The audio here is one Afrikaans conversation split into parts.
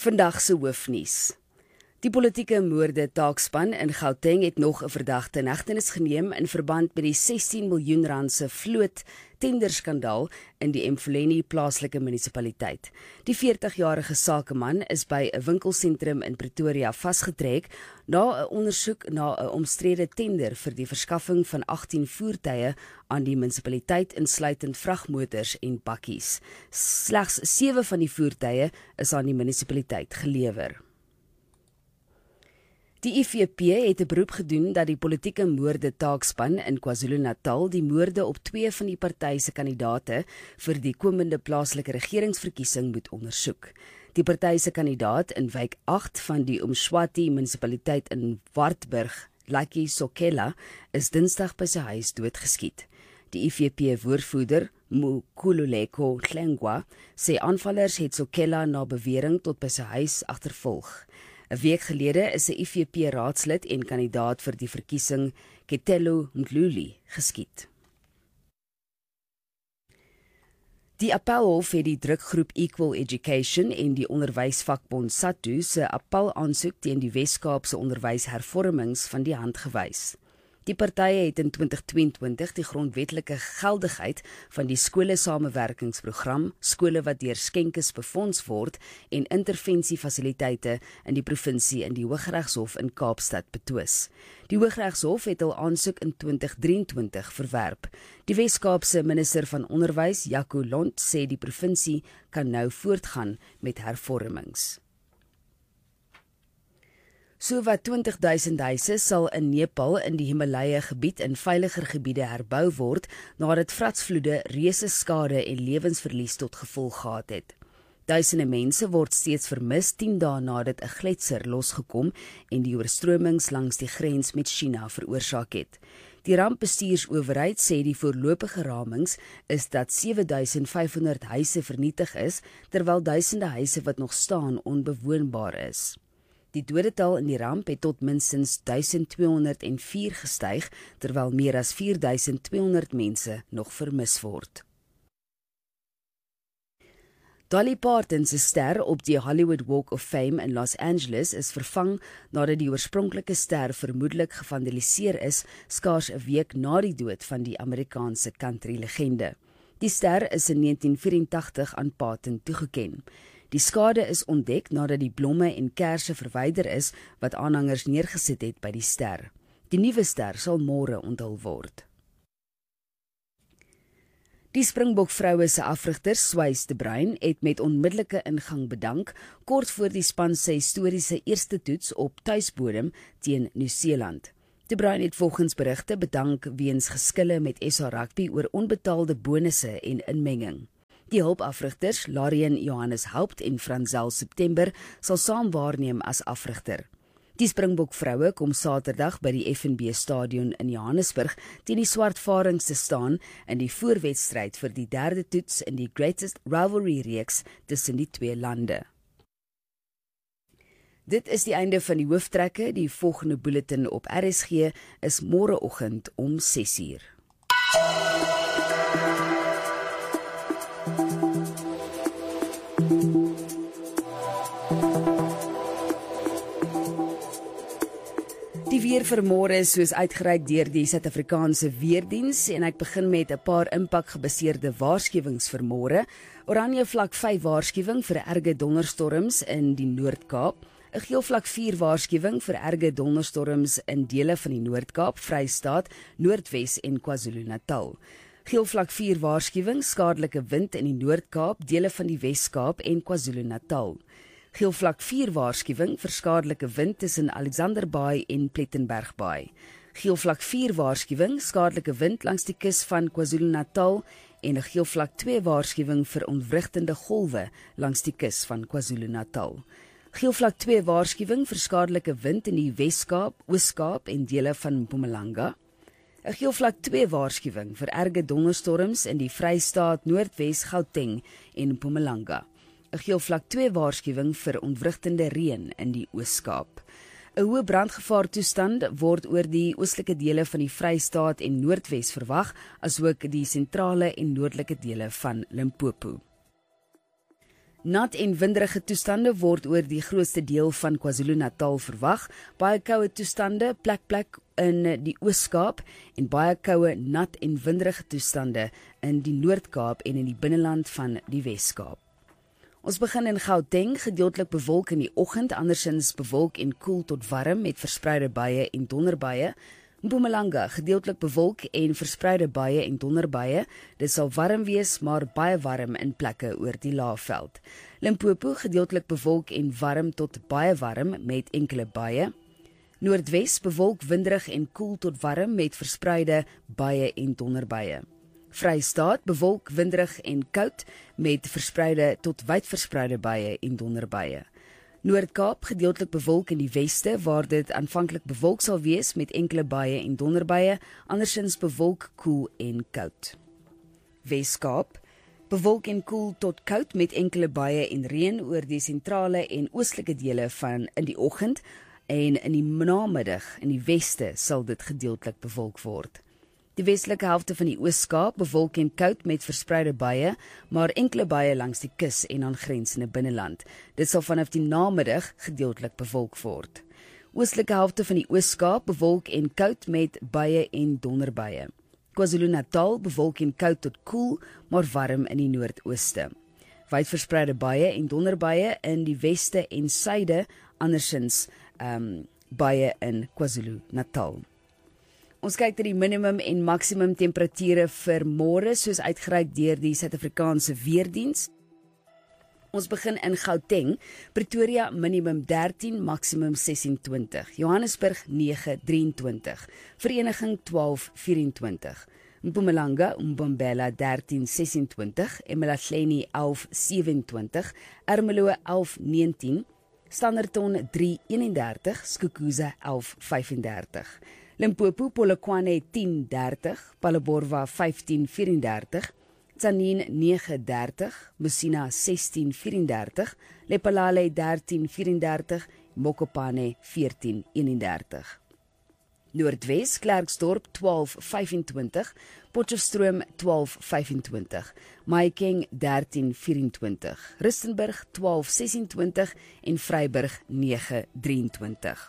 Vandag se hoofnuus. Die politieke moorde taakspan in Gauteng het nog 'n verdagte in hegtenis geneem in verband met die 16 miljoen rand se vloot tenderskandaal in die Mfuleni plaaslike munisipaliteit. Die 40-jarige sakeman is by 'n winkelsentrum in Pretoria vasgetrek na 'n ondersoek na 'n omstrede tender vir die verskaffing van 18 voertuie aan die munisipaliteit insluitend vragmotors en bakkies. Slegs 7 van die voertuie is aan die munisipaliteit gelewer. Die IFP het 'n beroep gedoen dat die politieke moorde taakspan in KwaZulu-Natal die moorde op 2 van die party se kandidaate vir die komende plaaslike regeringsverkiesing moet ondersoek. Die party se kandidaat in wijk 8 van die Umshwati munisipaliteit in Wartburg, Lucky Sokela, is Dinsdag by sy huis doodgeskiet. Die IFP-woordvoerder, Mukululeko Hlengwa, sê aanvallers het Sokela na bewering tot by sy huis agtervolg. 'n week gelede is 'n IFP-raadslid en kandidaat vir die verkiesing, Ketelo Mdluli, geskiet. Die Appelhof het die drukgroep Equal Education en die onderwysvakbond SATU se appelaansoek teen die Wes-Kaapse onderwyshervormings van die hand gewys. Die partye het in 2022 die grondwetlike geldigheid van die skole-samewerkingsprogram, skole wat deur skenkes befonds word, en intervensiefasiliteite in die provinsie in die Hooggeregshof in Kaapstad betwis. Die Hooggeregshof het hul aansoek in 2023 verwerp. Die Wes-Kaapse minister van onderwys, Jaco Lont, sê die provinsie kan nou voortgaan met hervormings. Sowat 20.000 huise sal in Nepal in die Himalaya gebied in veiliger gebiede herbou word nadat vratsvloede reuse skade en lewensverlies tot gevolg gehad het. Duisende mense word steeds vermis 10 dae nadat 'n gletser losgekom en die oorstromings langs die grens met China veroorsaak het. Die rampbestuursowerheid sê die voorlopige ramings is dat 7.500 huise vernietig is, terwyl duisende huise wat nog staan onbewoonbaar is. Die dodetal in die ramp het tot minstens 1204 gestyg, terwyl meer as 4200 mense nog vermis word. Dolly Parton se ster op die Hollywood Walk of Fame in Los Angeles is vervang nadat die oorspronklike ster vermoedelik gevandaliseer is, skaars 'n week na die dood van die Amerikaanse country-legende. Die ster is in 1984 aan Parton toegeken. Die skade is ontdek nadat die blomme en kersse verwyder is wat aanhangers neergesit het by die ster. Die nuwe ster sal môre onthul word. Die Springbok vroue se afrigter, Swys de Bruin, het met onmiddellike ingang bedank kort voor die span se historiese eerste toets op tuisbodem teen Nieu-Seeland. De Bruin het volgens berigte bedank weens geskille met SA Rugby oor onbetaalde bonusse en inmenging. Die hulpafrigters, Larien Johannes Haupt en Franzel September, sal saam waarneem as afrigter. Die Springbok vroue kom Saterdag by die FNB Stadion in Johannesburg teen die Swartvarings te staan in die voorwedstryd vir die 3de toets in die Greatest Rivalry reeks tussen die twee lande. Dit is die einde van die hooftrekke. Die volgende bulletin op RSG is môreoggend om 6:00. Die weer vir môre is soos uitgereik deur die Suid-Afrikaanse Weerdiens en ek begin met 'n paar impakgebaseerde waarskuwings vir môre. Oranje vlak 5 waarskuwing vir erge donderstorms in die Noord-Kaap. 'n Geel vlak 4 waarskuwing vir erge donderstorms in dele van die Noord-Kaap, Vrystaat, Noordwes en KwaZulu-Natal. Geel vlak 4 waarskuwing skadelike wind in die Noord-Kaap, dele van die Wes-Kaap en KwaZulu-Natal. Geel vlak 4 waarskuwing vir skadelike wind tussen Alexander Bay en Plettenberg Bay. Geel vlak 4 waarskuwing skadelike wind langs die kus van KwaZulu-Natal en 'n geel vlak 2 waarskuwing vir ontwrigtende golwe langs die kus van KwaZulu-Natal. Geel vlak 2 waarskuwing vir skadelike wind in die Wes-Kaap, Oos-Kaap en dele van Mpumalanga. 'n Geel vlak 2 waarskuwing vir erge donderstorms in die Vrystaat, Noordwes, Gauteng en Mpumalanga. 'n Geel vlak 2 waarskuwing vir ontwrigtende reën in die Oos-Kaap. 'n Hoë brandgevaartoestand word oor die oostelike dele van die Vrystaat en Noordwes verwag, asook die sentrale en noordelike dele van Limpopo. Nat en winderige toestande word oor die grootste deel van KwaZulu-Natal verwag. Baie koue toestande plek in die Oos-Kaap en baie koue, nat en winderige toestande in die Noord-Kaap en in die binneland van die Wes-Kaap. Ons begin in Gauteng, gedeeltelik bewolk in die oggend, andersins bewolk en koel tot warm met verspreide buie en donderbuie. Mpumalanga, gedeeltelik bewolk en verspreide buie en donderbuie. Dit sal warm wees, maar baie warm in plekke oor die Laagveld. Limpopo, gedeeltelik bewolk en warm tot baie warm met enkele buie. Noordwes, bewolk, winderig en koel tot warm met verspreide buie en donderbuie. Vrystaat, bewolk, winderig en koud met verspreide tot wyd verspreide buie en donderbuie. Noord-Kaap, gedeeltelik bewolk in die weste, waar dit aanvanklik bewolk sal wees met enkele buie en donderbuie, andersins bewolk, koel en koud. Wes-Kaap, bewolk en koel tot koud met enkele buie en reën oor die sentrale en oostelike dele van in die oggend en in die namiddag in die weste sal dit gedeeltelik bewolk word. Die westelike helfte van die Oos-Kaap bewolk en koud met verspreide buie, maar enkele buie langs die kus en aangrensende binneland. Dit sal vanaf die namiddag gedeeltelik bewolk word. Oostelike helfte van die Oos-Kaap bewolk en koud met buie en donderbuie. KwaZulu-Natal bewolk en koud tot koel, maar warm in die noordooste. Wyd verspreide buie en donderbuie in die weste en suide, andersins buie in KwaZulu-Natal. Ons kyk na die minimum en maksimum temperature vir môre, soos uitgereik deur die Suid-Afrikaanse Weerdiens. Ons begin in Gauteng, Pretoria minimum 13, maksimum 26, Johannesburg 9:23, Vereniging 12:24, Mpumalanga, Mbombela 13:26, eMalahleni 11:27, Ermelo 11:19, Standerton 3:31, Skukuza 11:35. Limpopo, Polokwane 10:30, Palleborwa 15:34, Tzaneen 9:30, Musina 16:34, Lephalale 13:34, Mokopane 14:31. Noordwes, Klerksdorp 12:25, Potchefstroom 12:25, Mahikeng 13:24, Rustenburg 12:26 en Vryburg 9:23.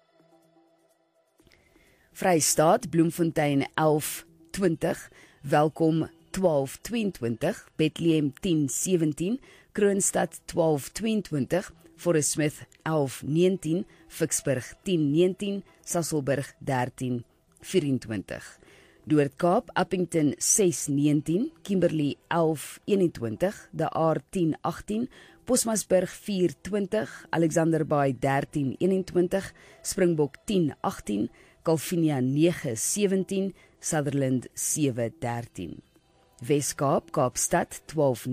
Vrystaat, Bloemfontein 11:20, Welkom 12:22, Bethlehem 10:17, Kroonstad 12:22, Forest Smith 11:19, Vicksburg 10:19, Sasolburg 13:24. Noord-Kaap, Appington 6:19, Kimberley 11:21, De Aar 10:18, Bosmasburg 4:20, Alexander Bay 13:21, Springbok 10:18, Kalvinia 9:17, Sutherland 7:13. Wes-Kaap, Kaapstad 12:19.